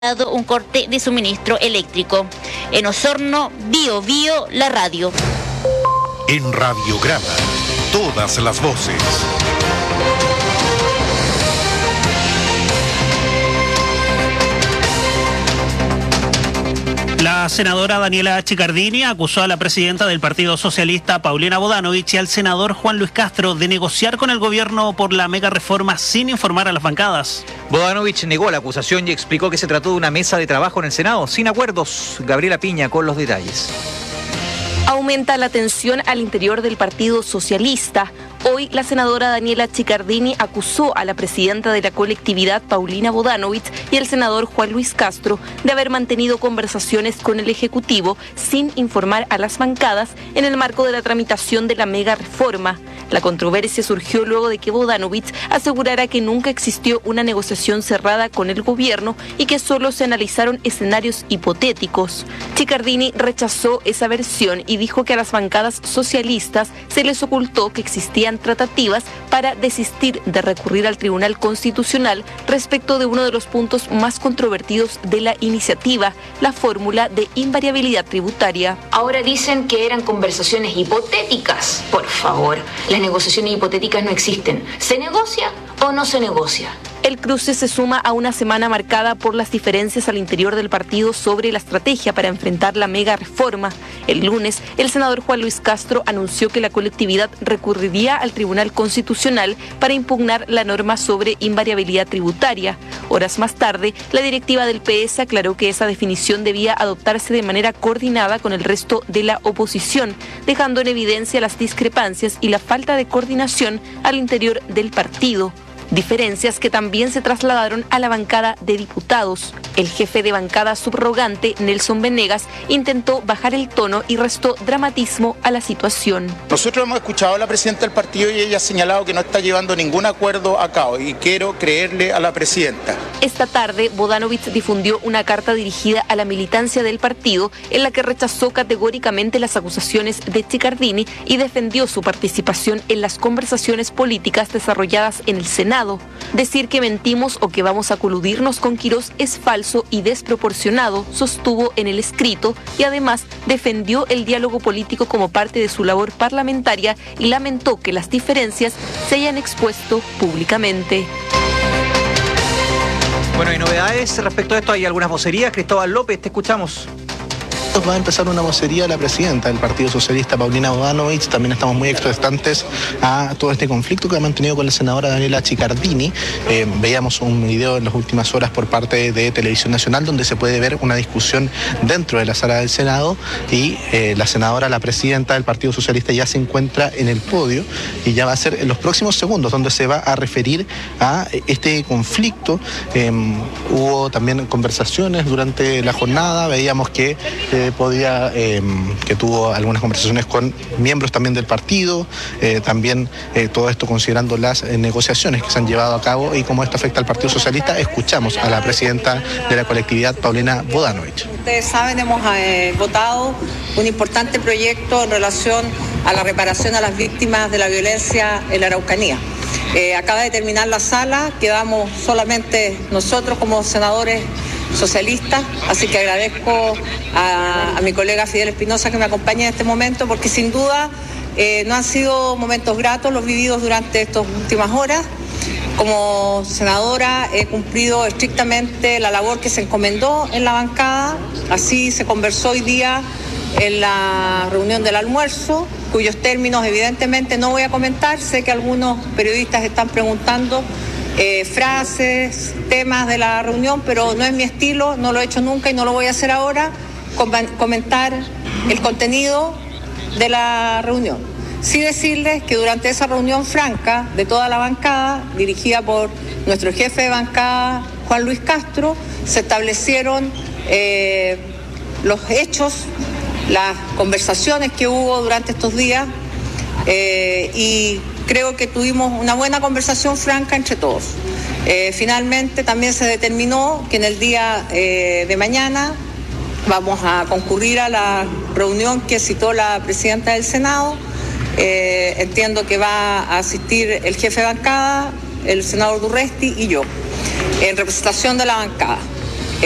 un corte de suministro eléctrico. En Osorno, Bio Bio, la radio. En Radiograma, todas las voces. La senadora Daniela Chiccardini acusó a la presidenta del Partido Socialista, Paulina Bodanovich, y al senador Juan Luis Castro de negociar con el gobierno por la mega reforma sin informar a las bancadas. Bodanovich negó la acusación y explicó que se trató de una mesa de trabajo en el Senado sin acuerdos. Gabriela Piña con los detalles. Aumenta la tensión al interior del Partido Socialista. Hoy, la senadora Daniela Chiccardini acusó a la presidenta de la colectividad, Paulina Bodanovich, y al senador Juan Luis Castro de haber mantenido conversaciones con el Ejecutivo sin informar a las bancadas en el marco de la tramitación de la mega reforma. La controversia surgió luego de que Bodanovich asegurara que nunca existió una negociación cerrada con el gobierno y que solo se analizaron escenarios hipotéticos. Chiccardini rechazó esa versión y dijo que a las bancadas socialistas se les ocultó que existían tratativas para desistir de recurrir al Tribunal Constitucional respecto de uno de los puntos más controvertidos de la iniciativa, la fórmula de invariabilidad tributaria. Ahora dicen que eran conversaciones hipotéticas. Por favor, las negociaciones hipotéticas no existen. ¿Se negocia o no se negocia? El cruce se suma a una semana marcada por las diferencias al interior del partido sobre la estrategia para enfrentar la mega reforma. El lunes, el senador Juan Luis Castro anunció que la colectividad recurriría al Tribunal Constitucional para impugnar la norma sobre invariabilidad tributaria. Horas más tarde, la directiva del PS aclaró que esa definición debía adoptarse de manera coordinada con el resto de la oposición, dejando en evidencia las discrepancias y la falta de coordinación al interior del partido. Diferencias que también se trasladaron a la bancada de diputados. El jefe de bancada subrogante, Nelson Venegas, intentó bajar el tono y restó dramatismo a la situación. Nosotros hemos escuchado a la presidenta del partido y ella ha señalado que no está llevando ningún acuerdo a cabo y quiero creerle a la presidenta. Esta tarde, Bodanovich difundió una carta dirigida a la militancia del partido en la que rechazó categóricamente las acusaciones de Chiccardini y defendió su participación en las conversaciones políticas desarrolladas en el Senado. Decir que mentimos o que vamos a coludirnos con Quirós es falso y desproporcionado, sostuvo en el escrito, y además defendió el diálogo político como parte de su labor parlamentaria y lamentó que las diferencias se hayan expuesto públicamente. Bueno, hay novedades respecto a esto, hay algunas vocerías. Cristóbal López, te escuchamos. Va a empezar una vocería la presidenta del Partido Socialista, Paulina Bodanovich. También estamos muy expectantes a todo este conflicto que ha mantenido con la senadora Daniela Chiccardini. Veíamos un video en las últimas horas por parte de Televisión Nacional donde se puede ver una discusión dentro de la sala del Senado y la senadora, la presidenta del Partido Socialista, ya se encuentra en el podio y ya va a ser en los próximos segundos donde se va a referir a este conflicto. Hubo también conversaciones durante la jornada, veíamos que tuvo algunas conversaciones con miembros también del partido, también todo esto considerando las negociaciones que se han llevado a cabo y cómo esto afecta al Partido Socialista. Escuchamos a la presidenta de la colectividad, Paulina Bodanovich. Ustedes saben, hemos votado un importante proyecto en relación a la reparación a las víctimas de la violencia en la Araucanía. Acaba de terminar la sala, quedamos solamente nosotros como senadores socialistas, así que agradezco a mi colega Fidel Espinosa que me acompañe en este momento, porque sin duda no han sido momentos gratos los vividos durante estas últimas horas. Como senadora he cumplido estrictamente la labor que se encomendó en la bancada, así se conversó hoy día en la reunión del almuerzo, cuyos términos evidentemente no voy a comentar. Sé que algunos periodistas están preguntando frases, temas de la reunión, pero no es mi estilo, no lo he hecho nunca y no lo voy a hacer ahora, comentar el contenido de la reunión. Sí decirles que durante esa reunión franca de toda la bancada, dirigida por nuestro jefe de bancada, Juan Luis Castro, se establecieron los hechos, las conversaciones que hubo durante estos días y creo que tuvimos una buena conversación franca entre todos. Finalmente también se determinó que en el día de mañana vamos a concurrir a la reunión que citó la presidenta del Senado. Entiendo que va a asistir el jefe de bancada, el senador Durresti y yo, en representación de la bancada.